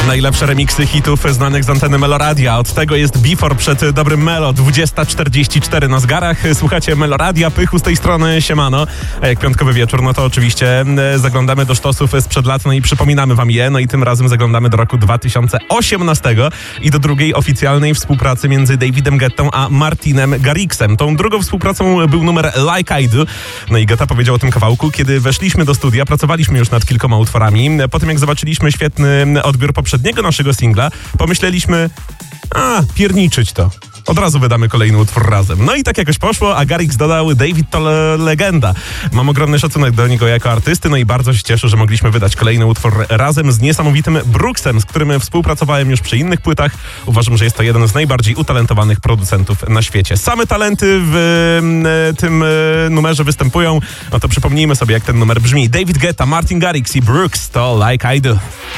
Najlepsze remiksy hitów znanych z anteny Meloradia. Od tego jest Before przed dobrym Melo. 20:44 na zegarach. Słuchacie Meloradia, Pychu z tej strony, siemano. A jak piątkowy wieczór, no to oczywiście zaglądamy do sztosów sprzed lat, no i przypominamy wam je. No i tym razem zaglądamy do roku 2018 i do drugiej oficjalnej współpracy między Davidem Guettą a Martinem Garrixem. Tą drugą współpracą był numer Like I Do. No i Guetta powiedział o tym kawałku, kiedy weszliśmy do studia, pracowaliśmy już nad kilkoma utworami. Po tym jak zobaczyliśmy świetny odbiór poprzedniego naszego singla, pomyśleliśmy, pierniczyć to. Od razu wydamy kolejny utwór razem. No i tak jakoś poszło, a Garrix dodał: David to legenda. Mam ogromny szacunek do niego jako artysty, no i bardzo się cieszę, że mogliśmy wydać kolejny utwór razem z niesamowitym Brooksem, z którym współpracowałem już przy innych płytach. Uważam, że jest to jeden z najbardziej utalentowanych producentów na świecie. Same talenty w tym numerze występują. No to przypomnijmy sobie, jak ten numer brzmi. David Guetta, Martin Garrix i Brooks to Like I Do.